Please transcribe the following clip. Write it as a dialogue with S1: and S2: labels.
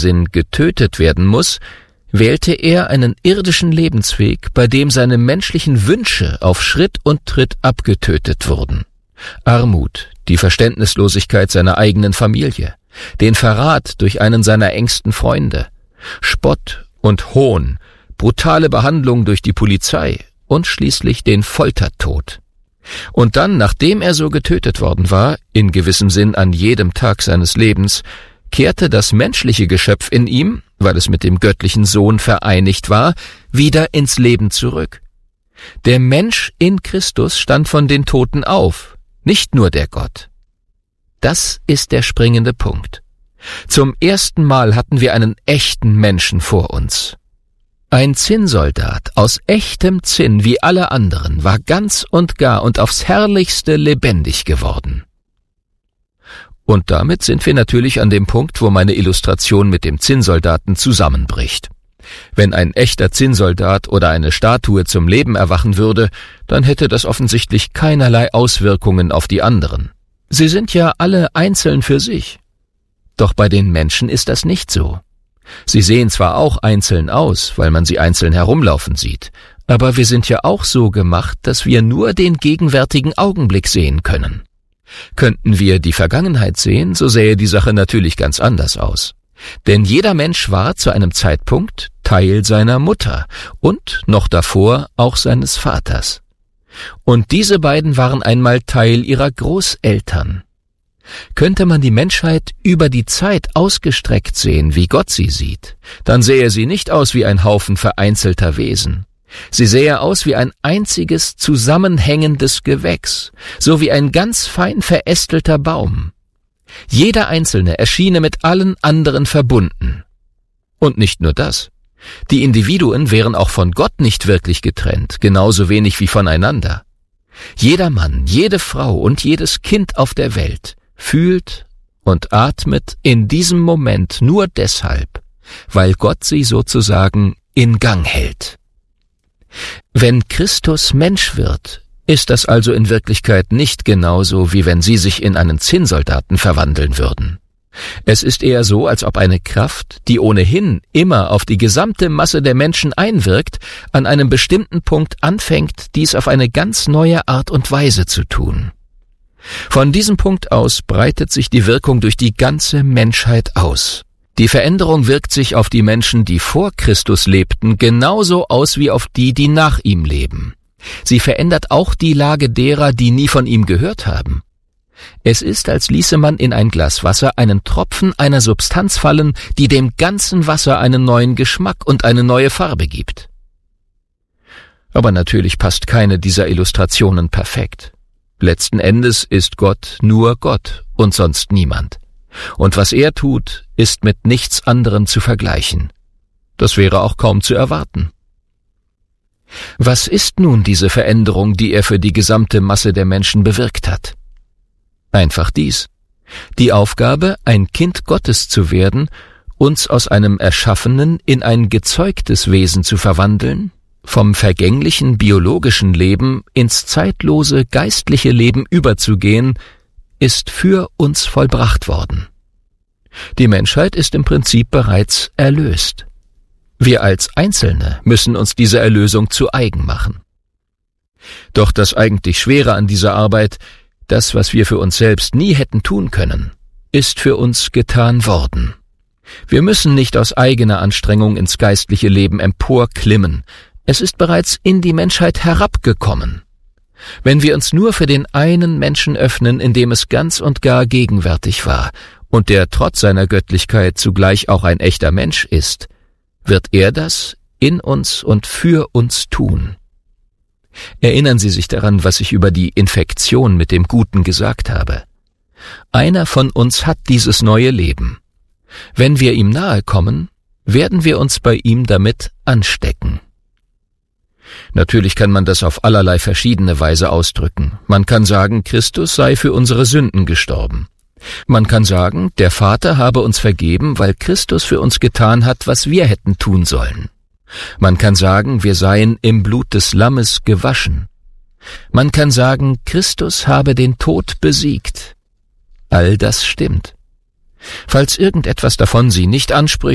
S1: Sinn getötet werden muss, wählte er einen irdischen Lebensweg, bei dem seine menschlichen Wünsche auf Schritt und Tritt abgetötet wurden. Armut, die Verständnislosigkeit seiner eigenen Familie, den Verrat durch einen seiner engsten Freunde, Spott und Hohn, brutale Behandlung durch die Polizei und schließlich den Foltertod. Und dann, nachdem er so getötet worden war, in gewissem Sinn an jedem Tag seines Lebens, kehrte das menschliche Geschöpf in ihm, weil es mit dem göttlichen Sohn vereinigt war, wieder ins Leben zurück. Der Mensch in Christus stand von den Toten auf, nicht nur der Gott. Das ist der springende Punkt. Zum ersten Mal hatten wir einen echten Menschen vor uns. Ein Zinnsoldat aus echtem Zinn wie alle anderen war ganz und gar und aufs Herrlichste lebendig geworden. Und damit sind wir natürlich an dem Punkt, wo meine Illustration mit dem Zinnsoldaten zusammenbricht. Wenn ein echter Zinnsoldat oder eine Statue zum Leben erwachen würde, dann hätte das offensichtlich keinerlei Auswirkungen auf die anderen. Sie sind ja alle einzeln für sich. Doch bei den Menschen ist das nicht so. Sie sehen zwar auch einzeln aus, weil man sie einzeln herumlaufen sieht, aber wir sind ja auch so gemacht, dass wir nur den gegenwärtigen Augenblick sehen können. Könnten wir die Vergangenheit sehen, so sähe die Sache natürlich ganz anders aus. Denn jeder Mensch war zu einem Zeitpunkt Teil seiner Mutter und noch davor auch seines Vaters. Und diese beiden waren einmal Teil ihrer Großeltern. Könnte man die Menschheit über die Zeit ausgestreckt sehen, wie Gott sie sieht, dann sähe sie nicht aus wie ein Haufen vereinzelter Wesen. Sie sähe aus wie ein einziges zusammenhängendes Gewächs, so wie ein ganz fein verästelter Baum. Jeder Einzelne erschiene mit allen anderen verbunden. Und nicht nur das. Die Individuen wären auch von Gott nicht wirklich getrennt, genauso wenig wie voneinander. Jeder Mann, jede Frau und jedes Kind auf der Welt fühlt und atmet in diesem Moment nur deshalb, weil Gott sie sozusagen in Gang hält. Wenn Christus Mensch wird, ist das also in Wirklichkeit nicht genauso, wie wenn Sie sich in einen Zinnsoldaten verwandeln würden. Es ist eher so, als ob eine Kraft, die ohnehin immer auf die gesamte Masse der Menschen einwirkt, an einem bestimmten Punkt anfängt, dies auf eine ganz neue Art und Weise zu tun. Von diesem Punkt aus breitet sich die Wirkung durch die ganze Menschheit aus. Die Veränderung wirkt sich auf die Menschen, die vor Christus lebten, genauso aus wie auf die, die nach ihm leben. Sie verändert auch die Lage derer, die nie von ihm gehört haben. Es ist, als ließe man in ein Glas Wasser einen Tropfen einer Substanz fallen, die dem ganzen Wasser einen neuen Geschmack und eine neue Farbe gibt. Aber natürlich passt keine dieser Illustrationen perfekt. Letzten Endes ist Gott nur Gott und sonst niemand. Und was er tut, ist mit nichts anderem zu vergleichen. Das wäre auch kaum zu erwarten. Was ist nun diese Veränderung, die er für die gesamte Masse der Menschen bewirkt hat? Einfach dies: die Aufgabe, ein Kind Gottes zu werden, uns aus einem erschaffenen in ein gezeugtes Wesen zu verwandeln, vom vergänglichen biologischen Leben ins zeitlose geistliche Leben überzugehen, ist für uns vollbracht worden. Die Menschheit ist im Prinzip bereits erlöst. Wir als Einzelne müssen uns diese Erlösung zu eigen machen. Doch das eigentlich Schwere an dieser Arbeit, das, was wir für uns selbst nie hätten tun können, ist für uns getan worden. Wir müssen nicht aus eigener Anstrengung ins geistliche Leben emporklimmen. Es ist bereits in die Menschheit herabgekommen. Wenn wir uns nur für den einen Menschen öffnen, in dem es ganz und gar gegenwärtig war und der trotz seiner Göttlichkeit zugleich auch ein echter Mensch ist, wird er das in uns und für uns tun. Erinnern Sie sich daran, was ich über die Infektion mit dem Guten gesagt habe. Einer von uns hat dieses neue Leben. Wenn wir ihm nahe kommen, werden wir uns bei ihm damit anstecken. Natürlich kann man das auf allerlei verschiedene Weise ausdrücken. Man kann sagen, Christus sei für unsere Sünden gestorben. Man kann sagen, der Vater habe uns vergeben, weil Christus für uns getan hat, was wir hätten tun sollen. Man kann sagen, wir seien im Blut des Lammes gewaschen. Man kann sagen, Christus habe den Tod besiegt. All das stimmt. Falls irgendetwas davon Sie nicht anspricht,